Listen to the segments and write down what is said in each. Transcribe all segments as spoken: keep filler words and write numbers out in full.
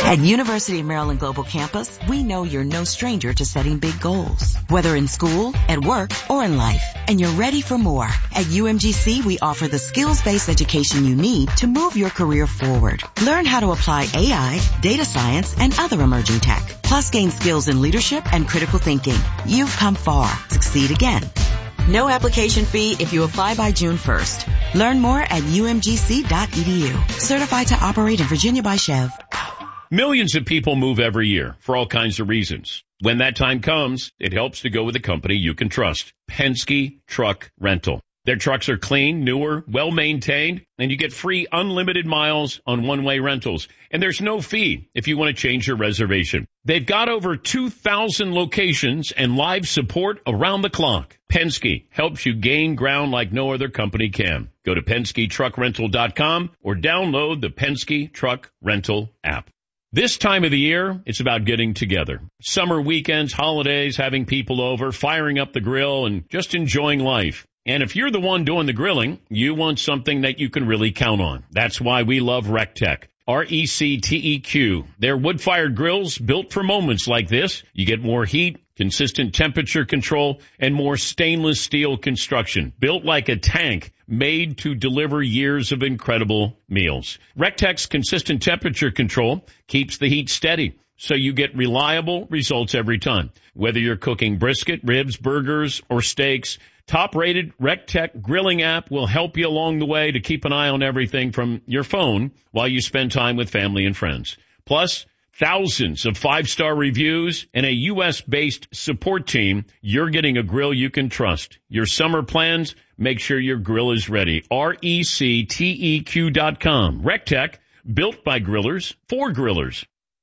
At University of Maryland Global Campus, we know you're no stranger to setting big goals, whether in school, at work, or in life, and you're ready for more. At U M G C, we offer the skills-based education you need to move your career forward. Learn how to apply A I, data science, and other emerging tech, plus gain skills in leadership and critical thinking. You've come far. Succeed again. No application fee if you apply by June first. Learn more at U M G C dot E D U. Certified to operate in Virginia by Chev. Millions of people move every year for all kinds of reasons. When that time comes, it helps to go with a company you can trust. Penske Truck Rental. Their trucks are clean, newer, well-maintained, and you get free unlimited miles on one-way rentals. And there's no fee if you want to change your reservation. They've got over two thousand locations and live support around the clock. Penske helps you gain ground like no other company can. Go to Penske Truck Rental dot com or download the Penske Truck Rental app. This time of the year, it's about getting together. Summer weekends, holidays, having people over, firing up the grill, and just enjoying life. And if you're the one doing the grilling, you want something that you can really count on. That's why we love RecTech. R E C T E Q. They're wood-fired grills built for moments like this. You get more heat, consistent temperature control, and more stainless steel construction. Built like a tank, made to deliver years of incredible meals. RecTech's consistent temperature control keeps the heat steady, so you get reliable results every time. Whether you're cooking brisket, ribs, burgers, or steaks, top-rated RecTech grilling app will help you along the way to keep an eye on everything from your phone while you spend time with family and friends. Plus, thousands of five-star reviews and a U S-based support team. You're getting a grill you can trust. Your summer plans, make sure your grill is ready. R E C T E Q dot com. RecTech, built by grillers, for grillers.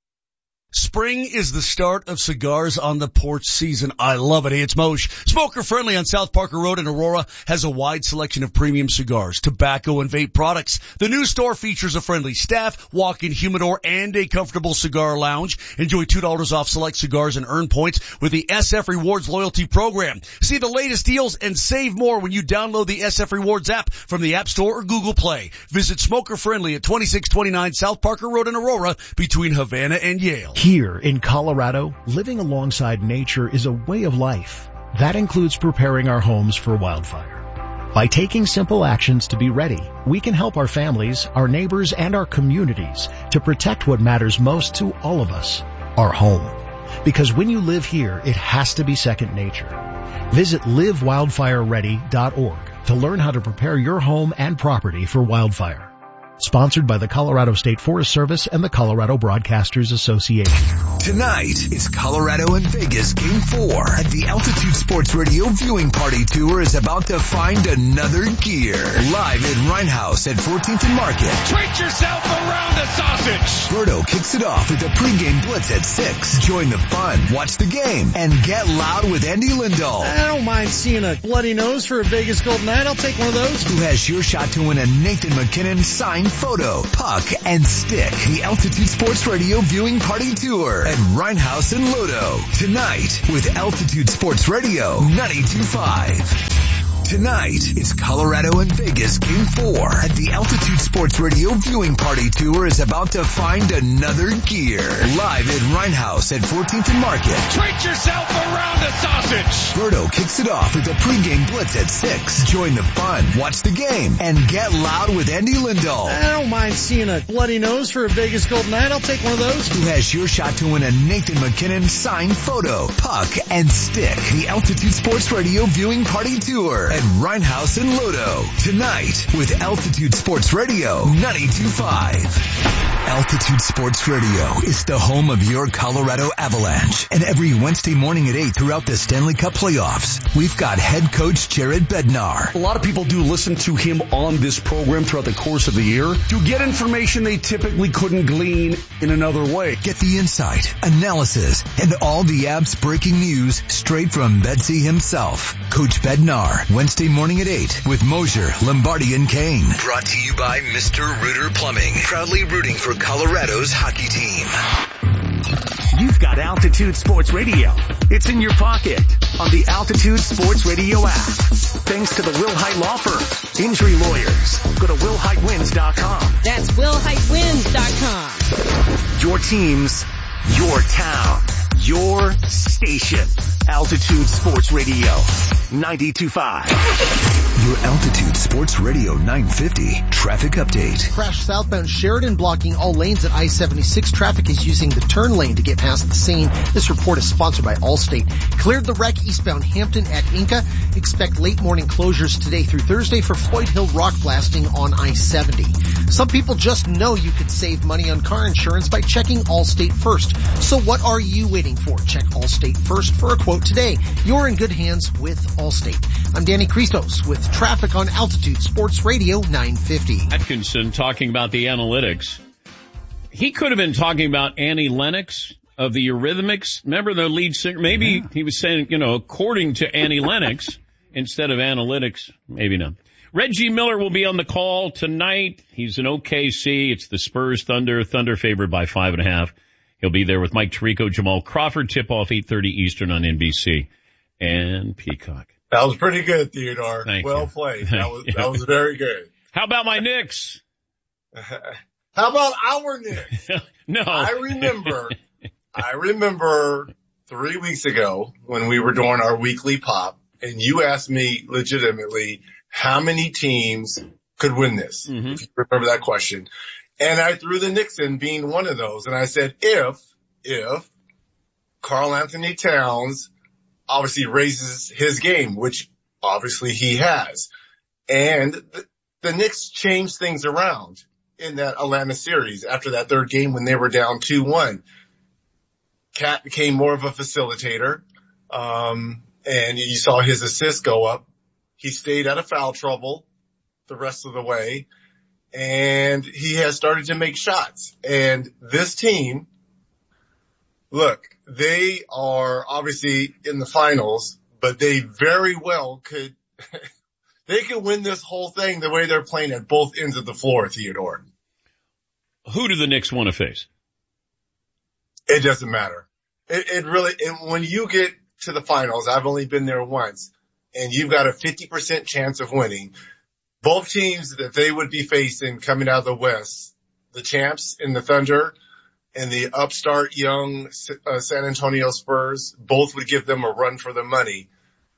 Spring is the start of cigars on the porch season. I love it. Hey, it's Moshe. Smoker Friendly on South Parker Road in Aurora has a wide selection of premium cigars, tobacco, and vape products. The new store features a friendly staff, walk-in humidor, and a comfortable cigar lounge. Enjoy two dollars off select cigars and earn points with the S F Rewards loyalty program. See the latest deals and save more when you download the S F Rewards app from the App Store or Google Play. Visit Smoker Friendly at twenty-six twenty-nine South Parker Road in Aurora between Havana and Yale. Here in Colorado, living alongside nature is a way of life. That includes preparing our homes for wildfire. By taking simple actions to be ready, we can help our families, our neighbors, and our communities to protect what matters most to all of us, our home. Because when you live here, it has to be second nature. Visit live wildfire ready dot org to learn how to prepare your home and property for wildfire. Sponsored by the Colorado State Forest Service and the Colorado Broadcasters Association. Tonight, it's Colorado and Vegas Game four. And the Altitude Sports Radio Viewing Party Tour is about to find another gear. Live at Rhinehouse at fourteenth and Market. Treat yourself around a sausage. Berto kicks it off with the pregame blitz at six. Join the fun, watch the game, and get loud with Andy Lindahl. I don't mind seeing a bloody nose for a Vegas Golden Knight. I'll take one of those. Who has your shot to win a Nathan McKinnon signed photo, puck, and stick. The Altitude Sports Radio Viewing Party Tour at Rhinehouse and Lodo. Tonight with Altitude Sports Radio ninety-two point five. Tonight, it's Colorado and Vegas Game four. And the Altitude Sports Radio Viewing Party Tour is about to find another gear. Live at Rhinehouse at fourteenth and Market. Treat yourself around a sausage. Berto kicks it off with the pregame blitz at six. Join the fun, watch the game, and get loud with Andy Lindahl. I don't mind seeing a bloody nose for a Vegas Golden Knight. I'll take one of those. Who has your shot to win a Nathan McKinnon signed photo, puck, and stick. The Altitude Sports Radio Viewing Party Tour at Rhinehouse and Lodo. Tonight with Altitude Sports Radio ninety-two point five. Altitude Sports Radio is the home of your Colorado Avalanche. And every Wednesday morning at eight throughout the Stanley Cup playoffs, we've got head coach Jared Bednar. A lot of people do listen to him on this program throughout the course of the year to get information they typically couldn't glean in another way. Get the insight, analysis, and all the Avs breaking news straight from Bedsy himself. Coach Bednar, Wednesday morning at eight with Mosier, Lombardi, and Kane. Brought to you by Mister Rooter Plumbing, proudly rooting for Colorado's hockey team. You've got Altitude Sports Radio. It's in your pocket on the Altitude Sports Radio app. Thanks to the Will Height Law Firm. Injury lawyers. Go to will height wins dot com. That's will height wins dot com. Your teams, your town, your station. Altitude Sports Radio, ninety-two point five. Your Altitude Sports Radio nine fifty traffic update. Crash southbound Sheridan blocking all lanes at I seventy-six. Traffic is using the turn lane to get past the scene. This report is sponsored by Allstate. Cleared the wreck eastbound Hampton at Inca. Expect late morning closures today through Thursday for Floyd Hill rock blasting on I seventy. Some people just know you could save money on car insurance by checking Allstate first. So what are you waiting for? Check Allstate first for a quote today. You're in good hands with Allstate. I'm Danny Christos with traffic on Altitude Sports Radio nine fifty. Atkinson talking about the analytics. He could have been talking about Annie Lennox of the Eurythmics. Remember the lead singer? Maybe yeah. He was saying, you know, according to Annie Lennox instead of analytics. Maybe not. Reggie Miller will be on the call tonight. He's in O K C. It's the Spurs Thunder. Thunder favored by five and a half. He'll be there with Mike Tirico, Jamal Crawford. Tip off eight thirty Eastern on N B C and Peacock. That was pretty good, Theodore. Thank well you. played. That was, that was very good. How about my Knicks? How about our Knicks? No. I remember, I remember three weeks ago when we were doing our weekly pop and you asked me legitimately how many teams could win this. Mm-hmm. If you remember that question. And I threw the Knicks in being one of those. And I said, if, if Karl Anthony Towns obviously raises his game, which obviously he has. And the, the Knicks changed things around in that Atlanta series after that third game when they were down two one. Cat became more of a facilitator. Um, and you saw his assists go up. He stayed out of foul trouble the rest of the way. And he has started to make shots. And this team, look, they are obviously in the finals, but they very well could, they could win this whole thing the way they're playing at both ends of the floor, Theodore. Who do the Knicks want to face? It doesn't matter. It, it really, it, when you get to the finals, I've only been there once, and you've got a fifty percent chance of winning. Both teams that they would be facing coming out of the West, the champs in the Thunder, and the upstart young uh, San Antonio Spurs, both would give them a run for the money.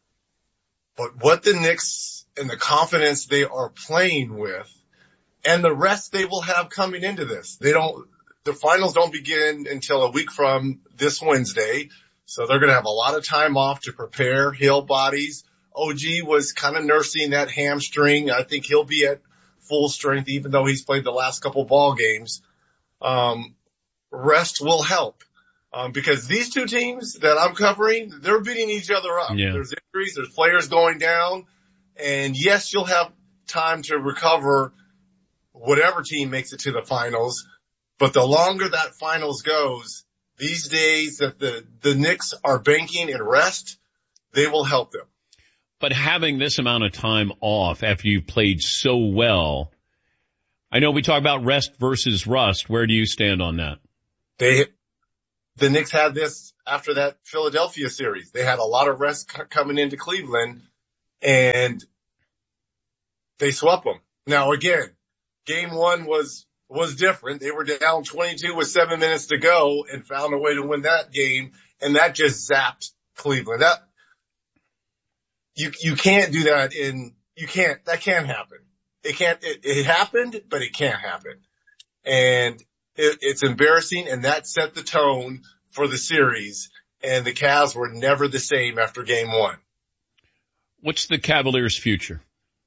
But what the Knicks and the confidence they are playing with and the rest they will have coming into this, they don't, the finals don't begin until a week from this Wednesday. So they're going to have a lot of time off to prepare, heal bodies. O G was kind of nursing that hamstring. I think he'll be at full strength even though he's played the last couple ball games. Um, Rest will help, um, because these two teams that I'm covering, they're beating each other up. Yeah. There's injuries, there's players going down, and yes, you'll have time to recover whatever team makes it to the finals, but the longer that finals goes, these days that the, the Knicks are banking in rest, they will help them. But having this amount of time off after you played so well, I know we talk about rest versus rust. Where do you stand on that? They, the Knicks had this after that Philadelphia series. They had a lot of rest c- coming into Cleveland and they swept them. Now again, game one was, was different. They were down twenty-two with seven minutes to go and found a way to win that game. And that just zapped Cleveland. That, you, you can't do that in, you can't, that can't happen. It can't, it, it happened, but it can't happen. And It, it's embarrassing, and that set the tone for the series, and the Cavs were never the same after game one. What's the Cavaliers' future?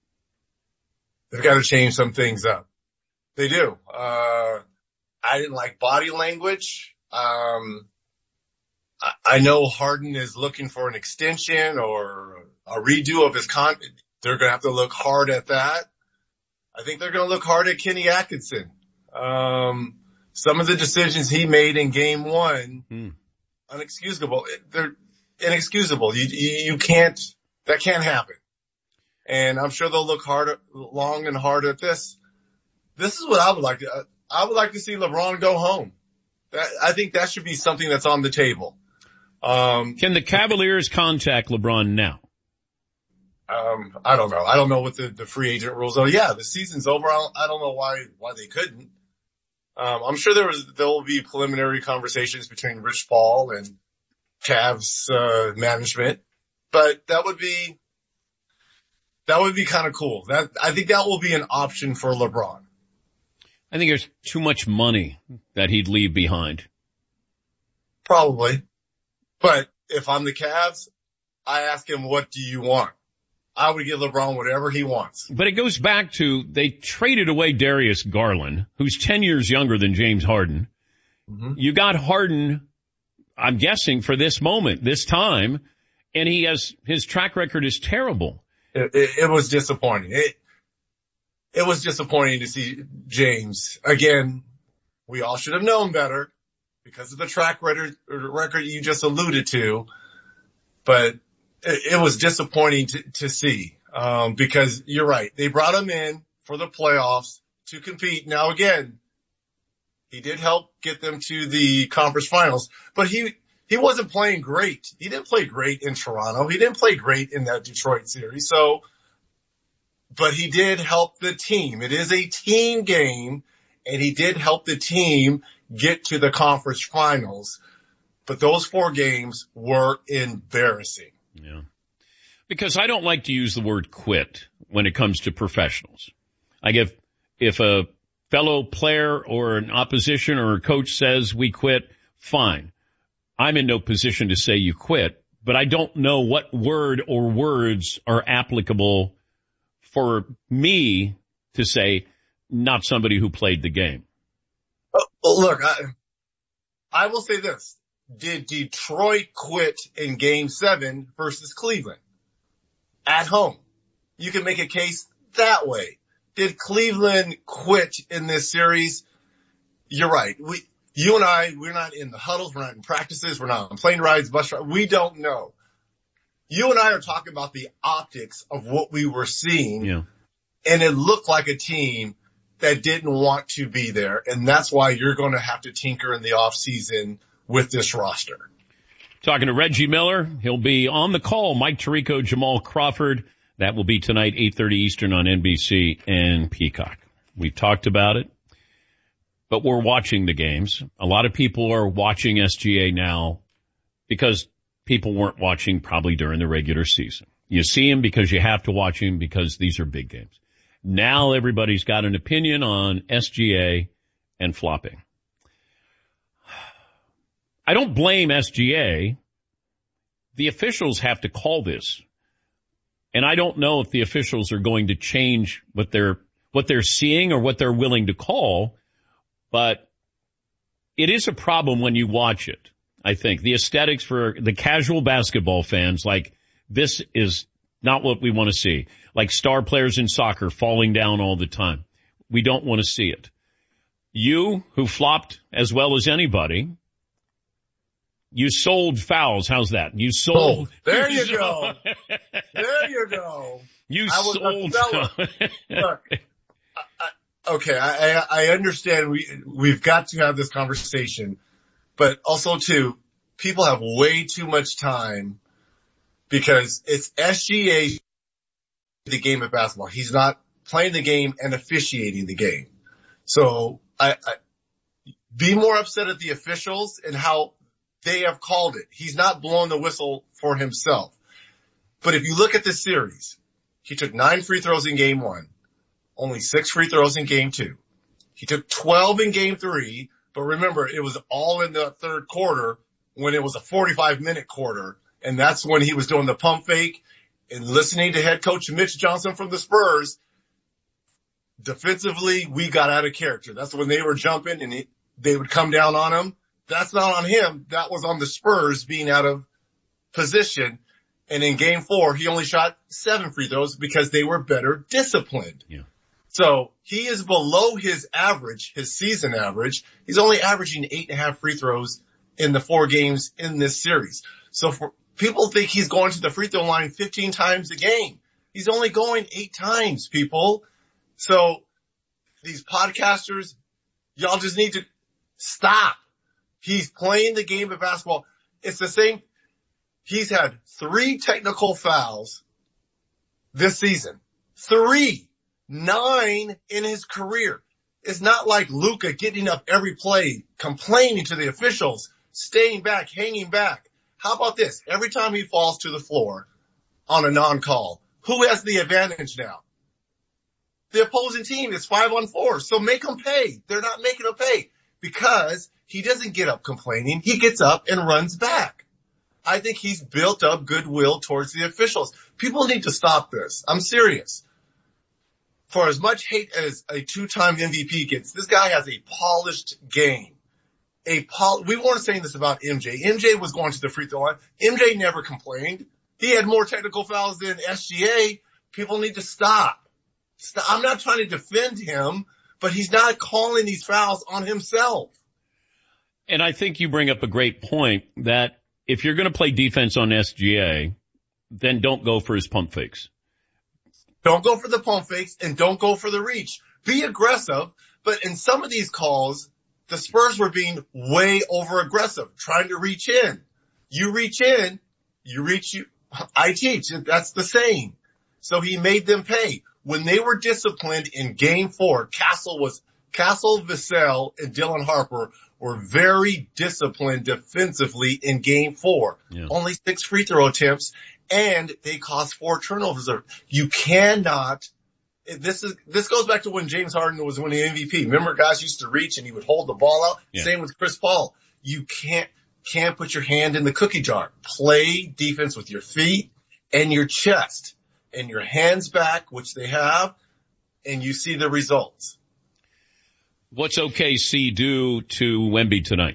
They've got to change some things up. They do. Uh, I didn't like body language. Um, I, I know Harden is looking for an extension or a redo of his contract. They're going to have to look hard at that. I think they're going to look hard at Kenny Atkinson. Um, Some of the decisions he made in game one, hmm. unexcusable. They're inexcusable. You, you, you can't, that can't happen. And I'm sure they'll look hard, long and hard at this. This is what I would like to, I would like to see LeBron go home. That, I think that should be something that's on the table. Um, Can the Cavaliers contact LeBron now? Um, I don't know. I don't know what the, the free agent rules are. Yeah, the season's over. I don't, I don't know why, why they couldn't. Um, I'm sure there was, there will be preliminary conversations between Rich Paul and Cavs, uh, management, but that would be, that would be kind of cool. That, I think that will be an option for LeBron. I think there's too much money that he'd leave behind. Probably. But if I'm the Cavs, I ask him, what do you want? I would give LeBron whatever he wants. But it goes back to they traded away Darius Garland, who's ten years younger than James Harden. Mm-hmm. You got Harden, I'm guessing, for this moment, this time, and he has his track record is terrible. It, it, it was disappointing. It, it was disappointing to see James. Again, we all should have known better because of the track record, record you just alluded to, but it, it was disappointing to, to see, um, because you're right. They brought him in for the playoffs to compete. Now again, he did help get them to the conference finals, but he, he wasn't playing great. He didn't play great in Toronto. He didn't play great in that Detroit series. So, but he did help the team. It is a team game, and he did help the team get to the conference finals. But those four games were embarrassing. Yeah. Because I don't like to use the word quit when it comes to professionals. Like if, if a fellow player or an opposition or a coach says we quit, fine. I'm in no position to say you quit, but I don't know what word or words are applicable for me to say not somebody who played the game. Well, look, I, I will say this. Did Detroit quit in game seven versus Cleveland at home? You can make a case that way. Did Cleveland quit in this series? You're right. We, you and I, we're not in the huddles. We're not in practices. We're not on plane rides, bus rides. We don't know. You and I are talking about the optics of what we were seeing. Yeah. And it looked like a team that didn't want to be there. And that's why you're going to have to tinker in the off season with this roster. Talking to Reggie Miller. He'll be on the call. Mike Tirico, Jamal Crawford. That will be tonight, eight thirty Eastern on N B C and Peacock. We've talked about it, but we're watching the games. A lot of people are watching S G A now because people weren't watching probably during the regular season. You see him because you have to watch him because these are big games. Now everybody's got an opinion on S G A and flopping. I don't blame S G A. The officials have to call this. And I don't know if the officials are going to change what they're, what they're seeing or what they're willing to call, but it is a problem when you watch it. I think the aesthetics for the casual basketball fans, like this is not what we want to see. Like star players in soccer falling down all the time. We don't want to see it. You, who flopped as well as anybody, you sold fouls. How's that? You sold. Oh, there you go. There you go. You I was sold. Look, I, I, okay, I, I understand we, we've got to have this conversation, but also too, people have way too much time because it's S G A the game of basketball. He's not playing the game and officiating the game. So I, I be more upset at the officials and how they have called it. He's not blowing the whistle for himself. But if you look at this series, he took nine free throws in game one, only six free throws in game two. He took twelve in game three, but remember, it was all in the third quarter when it was a forty-five minute quarter. And that's when he was doing the pump fake and listening to head coach Mitch Johnson from the Spurs. Defensively, we got out of character. That's when they were jumping and he, they would come down on him. That's not on him. That was on the Spurs being out of position. And in game four, he only shot seven free throws because they were better disciplined. Yeah. So he is below his average, his season average. He's only averaging eight and a half free throws in the four games in this series. So for people think he's going to the free throw line fifteen times a game. He's only going eight times, people. So these podcasters, y'all just need to stop. He's playing the game of basketball. It's the same. He's had three technical fouls this season. Three. Nine in his career. It's not like Luka getting up every play, complaining to the officials, staying back, hanging back. How about this? Every time he falls to the floor on a non-call, who has the advantage now? The opposing team is five on four, so make them pay. They're not making them pay because he doesn't get up complaining. He gets up and runs back. I think he's built up goodwill towards the officials. People need to stop this. I'm serious. For as much hate as a two-time M V P gets, this guy has a polished game. A pol- we weren't saying this about M J. M J was going to the free throw line. M J never complained. He had more technical fouls than S G A. People need to stop. stop. I'm not trying to defend him, but he's not calling these fouls on himself. And I think you bring up a great point that if you're going to play defense on S G A, then don't go for his pump fakes. Don't go for the pump fakes and don't go for the reach. Be aggressive, but in some of these calls, the Spurs were being way over aggressive, trying to reach in. You reach in, you reach, you, I teach. That's the saying. So he made them pay. When they were disciplined in game four, Castle was, Castle, Vassell, and Dylan Harper were very disciplined defensively in game four. Yeah. Only six free throw attempts, and they caused four turnovers. You cannot, this is, this goes back to when James Harden was winning M V P. Remember guys used to reach and he would hold the ball out? Yeah. Same with Chris Paul. You can't, can't put your hand in the cookie jar. Play defense with your feet and your chest and your hands back, which they have, and you see the results. What's O K C do to Wemby tonight?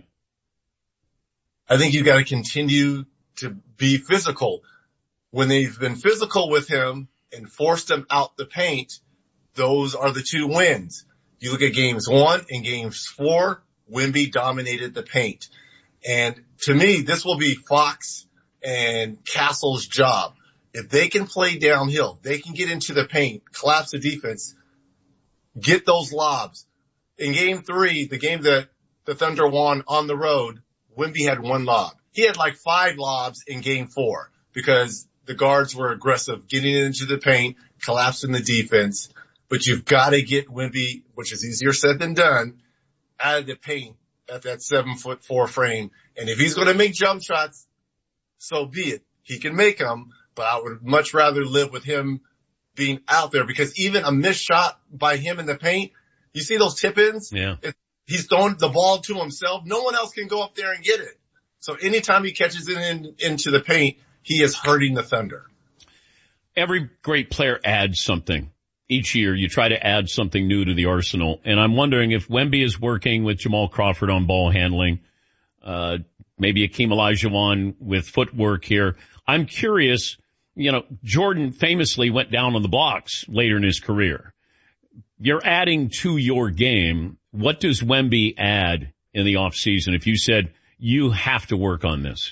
I think you've got to continue to be physical. When they've been physical with him and forced him out the paint, those are the two wins. You look at games one and games four, Wemby dominated the paint. And to me, this will be Fox and Castle's job. If they can play downhill, they can get into the paint, collapse the defense, get those lobs. In game three, the game that the Thunder won on the road, Wemby had one lob. He had like five lobs in game four because the guards were aggressive, getting into the paint, collapsing the defense. But you've got to get Wemby, which is easier said than done, out of the paint at that seven foot four frame. And if he's going to make jump shots, so be it. He can make them, but I would much rather live with him being out there because even a missed shot by him in the paint, you see those tip-ins? Yeah. It, he's throwing the ball to himself. No one else can go up there and get it. So anytime he catches it in, into the paint, he is hurting the Thunder. Every great player adds something. Each year you try to add something new to the arsenal. And I'm wondering if Wemby is working with Jamal Crawford on ball handling, uh, maybe Akeem Olajuwon with footwork here. I'm curious, you know, Jordan famously went down on the blocks later in his career. You're adding to your game. What does Wemby add in the off season if you said you have to work on this?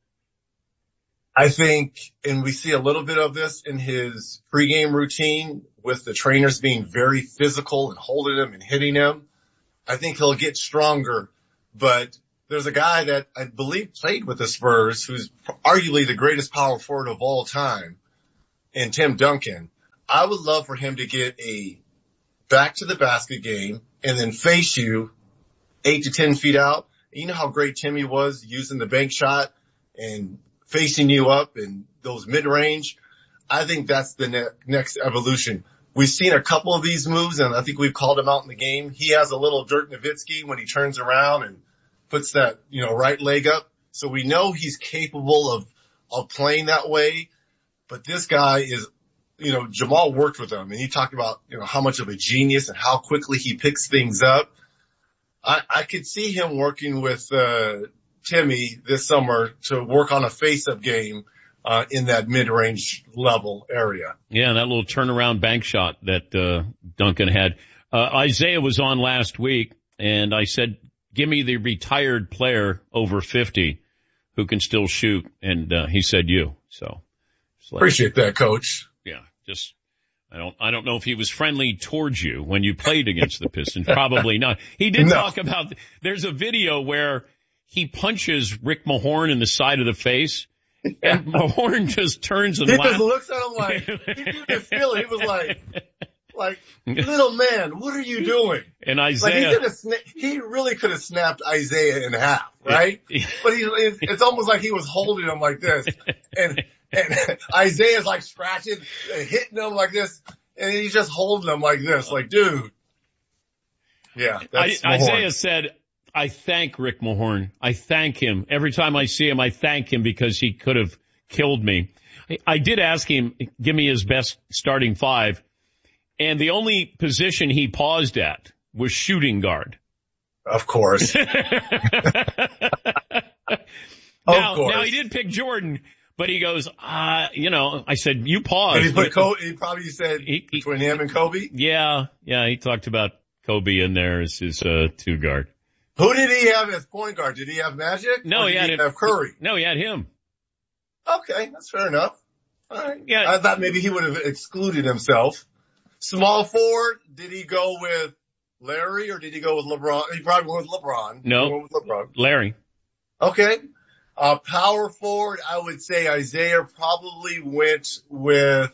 I think, and we see a little bit of this in his pregame routine with the trainers being very physical and holding him and hitting him. I think he'll get stronger, but there's a guy that I believe played with the Spurs who's arguably the greatest power forward of all time, in Tim Duncan. I would love for him to get a back to the basket game and then face you eight to ten feet out. You know how great Timmy was using the bank shot and facing you up and those mid-range. I think that's the ne- next evolution. We've seen a couple of these moves, and I think we've called him out in the game. He has a little Dirk Nowitzki when he turns around and puts that, you know, right leg up. So we know he's capable of, of playing that way. But this guy is, you know, Jamal worked with him, and he talked about, you know, how much of a genius and how quickly he picks things up. I, I could see him working with uh Timmy this summer to work on a face-up game uh in that mid-range level area. Yeah, that little turnaround bank shot that uh Duncan had. Uh Isaiah was on last week, and I said, give me the retired player over fifty who can still shoot, and uh he said you. So like, appreciate that, Coach. Yeah, just I don't I don't know if he was friendly towards you when you played against the Pistons. Probably not. He did no. talk about, there's a video where he punches Rick Mahorn in the side of the face, yeah. and Mahorn just turns and he laughs. He just looks at him like, he didn't feel it. He was like, Like, little man, what are you doing? And Isaiah, like he, could have sna- he really could have snapped Isaiah in half, right? But he, it's, it's almost like he was holding him like this, and and Isaiah's like scratching and hitting him like this, and he's just holding him like this, like, dude. Yeah, that's I, Isaiah said, "I thank Rick Mahorn. I thank him every time I see him. I thank him because he could have killed me." I, I did ask him, give me his best starting five. And the only position he paused at was shooting guard. Of course. now, of course. Now he did pick Jordan, but he goes, uh, you know, I said, you pause. Did he put Kobe, he probably said he, he, between him and Kobe? Yeah, yeah, he talked about Kobe in there as his uh, two guard. Who did he have as point guard? Did he have Magic? No, he did had he him, have Curry. No, he had him. Okay, that's fair enough. All right. Yeah. I thought maybe he would have excluded himself. Small forward, did he go with Larry or did he go with LeBron? He probably went with LeBron. No, went with LeBron. Larry. Okay. Uh, power forward, I would say Isaiah probably went with,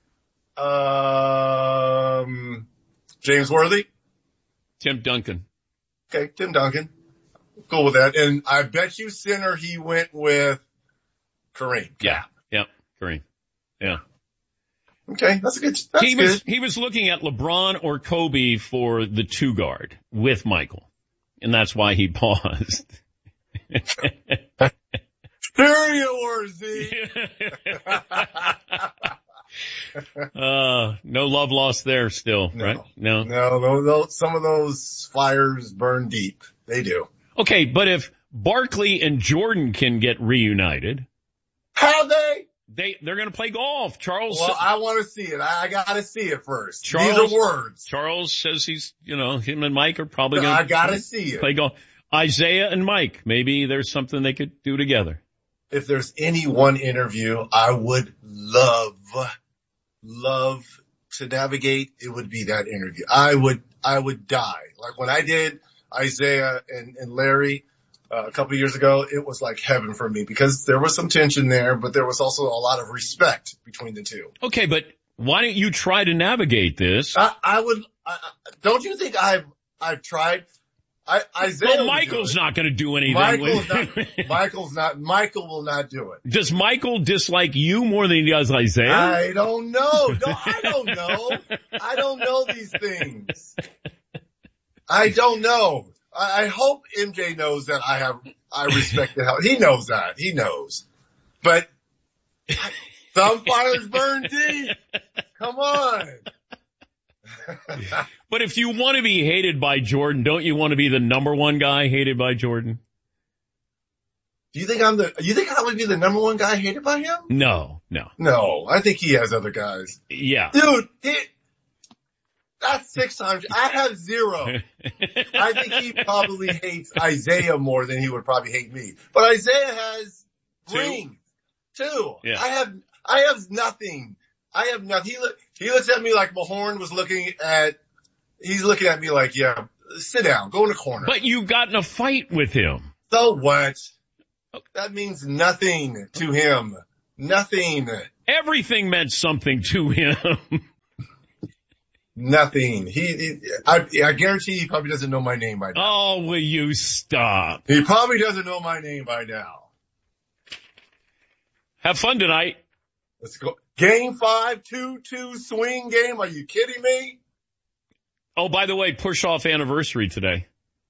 um, James Worthy. Tim Duncan. Okay, Tim Duncan. Cool with that. And I bet you center he went with Kareem. Yeah, yeah, Kareem. Yeah. Okay, that's a good. That's he good. was he was looking at LeBron or Kobe for the two guard with Michael, and that's why he paused. There you were, Z. uh, no love lost there still, no, right? No, no, no, no. Some of those fires burn deep. They do. Okay, but if Barkley and Jordan can get reunited, how they? They, they're going to play golf. Charles. Well, I want to see it. I, I got to see it first. Charles, These are words. Charles says he's, you know, him and Mike are probably going to. I got to see it. Play golf. Isaiah and Mike. Maybe there's something they could do together. If there's any one interview I would love, love to navigate, it would be that interview. I would, I would die. Like when I did Isaiah and, and Larry, Uh, a couple of years ago, it was like heaven for me because there was some tension there, but there was also a lot of respect between the two. Okay, but why don't you try to navigate this? I, I would. I, don't you think I've I've tried? I, Isaiah. Well, Michael's not going to do anything. Michael's not. Michael's not. Michael will not do it. Does Michael dislike you more than he does Isaiah? I don't know. No, I don't know. I don't know these things. I don't know. I hope M J knows that I have, I respect the hell. He knows that. He knows. But some fires burn deep. Come on. But if you want to be hated by Jordan, don't you want to be the number one guy hated by Jordan? Do you think I'm the, you think I would be the number one guy hated by him? No, no. No, I think he has other guys. Yeah. Dude, he, that's six times. I have zero. I think he probably hates Isaiah more than he would probably hate me. But Isaiah has Two. rings. Two. Yeah. I have, I have nothing. I have nothing. He look, he looks at me like Mahorn was looking at, he's looking at me like, yeah, sit down, go in the corner. But you got in a fight with him. So what? That means nothing to him. Nothing. Everything meant something to him. Nothing. He, he I, I guarantee he probably doesn't know my name by now. Oh, will you stop? He probably doesn't know my name by now. Have fun tonight. Let's go. Game five, two two swing game. Are you kidding me? Oh, by the way, push off anniversary today.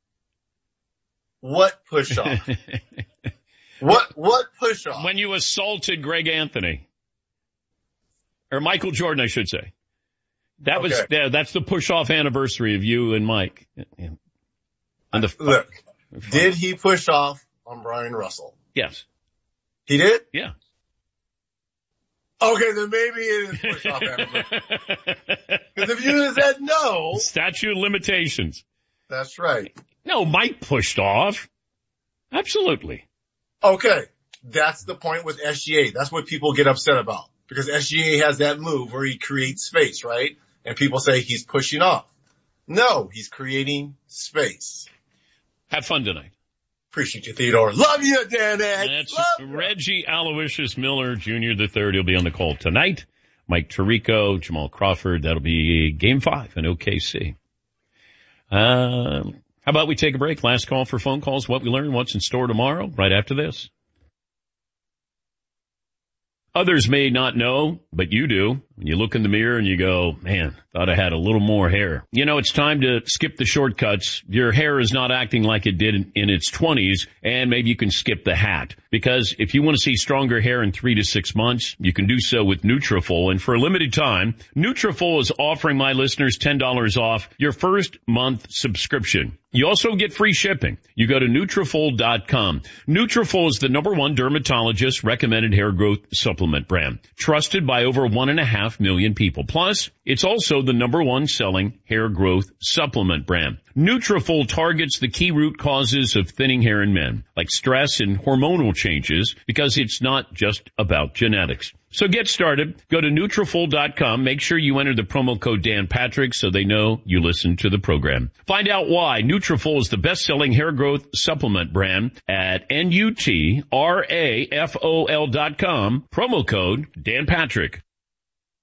What push off? what, what push off? When you assaulted Greg Anthony. Or Michael Jordan, I should say. That was, Okay. yeah, that's the push off anniversary of you and Mike. And the, Look, did he push off on Brian Russell? yes. He did? Yeah. Okay, then maybe it is push off anniversary. Because if you had said no. Statute of limitations. That's right. No, Mike pushed off. Absolutely. Okay. That's the point with S G A. That's what people get upset about. Because S G A has that move where he creates space, right? And people say he's pushing off. No, he's creating space. Have fun tonight. Appreciate you, Theodore. Love you, Dan Ed. That's Love you. Reggie Aloysius Miller Junior the third. He'll be on the call tonight Mike Tirico, Jamal Crawford. That'll be game five in O K C. Uh, how about we take a break? Last call for phone calls. What we learn, what's in store tomorrow, right after this. Others may not know, but you do. When you look in the mirror and you go, man, thought I had a little more hair. You know, it's time to skip the shortcuts. Your hair is not acting like it did in, in its twenties, and maybe you can skip the hat. Because if you want to see stronger hair in three to six months, you can do so with Nutrafol. And for a limited time, Nutrafol is offering my listeners ten dollars off your first month subscription. You also get free shipping. You go to Nutrafol dot com. Nutrafol is the number one dermatologist recommended hair growth supplement brand, trusted by over one and a half million people. Plus, it's also the number one selling hair growth supplement brand. Nutrafol targets the key root causes of thinning hair in men, like stress and hormonal changes, because it's not just about genetics. So get started. Go to Nutrafol dot com. Make sure you enter the promo code Dan Patrick so they know you listen to the program. Find out why Nutrafol is the best-selling hair growth supplement brand at N U T R A F O L dot com. Promo code Dan Patrick.